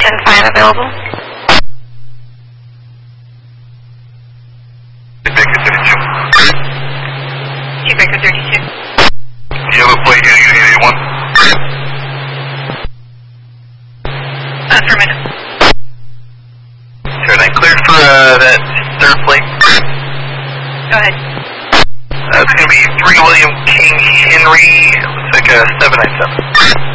10-5 available. Baker 32. Baker 32. Do you have a plate here, Unit 81? Affirmative. Sure, then cleared for that third plate. Go ahead. It's going to be 3 William King Henry, looks like a 797.